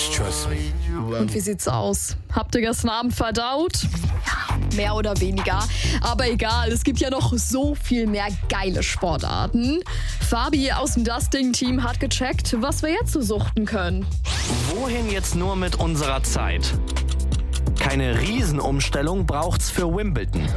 Just trust me. Und wie sieht's aus? Habt ihr gestern Abend verdaut? Ja, mehr oder weniger. Aber egal, es gibt ja noch so viel mehr geile Sportarten. Fabi aus dem Dusting-Team hat gecheckt, was wir jetzt so suchten können. Wohin jetzt nur mit unserer Zeit? Keine Riesenumstellung braucht's für Wimbledon.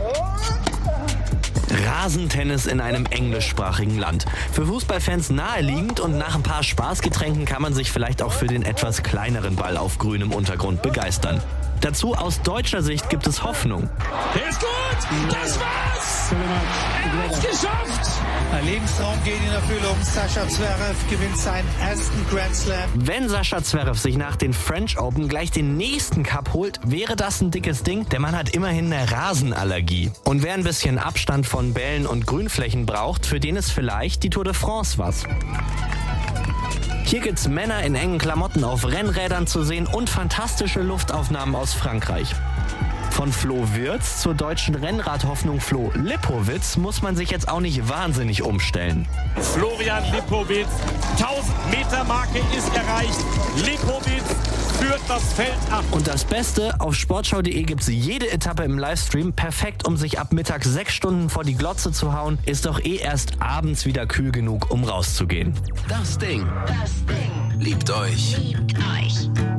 Rasentennis in einem englischsprachigen Land. Für Fußballfans naheliegend und nach ein paar Spaßgetränken kann man sich vielleicht auch für den etwas kleineren Ball auf grünem Untergrund begeistern. Dazu aus deutscher Sicht gibt es Hoffnung. Der ist gut! Das war's! Er hat's geschafft! Ein Lebenstraum geht in Erfüllung. Sascha Zverev gewinnt seinen ersten Grand Slam. Wenn Sascha Zverev sich nach den French Open gleich den nächsten Cup holt, wäre das ein dickes Ding. Der Mann hat immerhin eine Rasenallergie. Und wer ein bisschen Abstand von Bällen und Grünflächen braucht, für den ist vielleicht die Tour de France was. Hier gibt's Männer in engen Klamotten auf Rennrädern zu sehen und fantastische Luftaufnahmen aus Frankreich. Von Flo Wirtz zur deutschen Rennradhoffnung Flo Lippowitz muss man sich jetzt auch nicht wahnsinnig umstellen. Florian Lippowitz, 1000-Meter-Marke ist erreicht. Lippowitz führt das Feld ab. Und das Beste, auf sportschau.de gibt's jede Etappe im Livestream. Perfekt, um sich ab Mittag 6 Stunden vor die Glotze zu hauen. Ist doch erst abends wieder kühl genug, um rauszugehen. Das Ding. Liebt euch.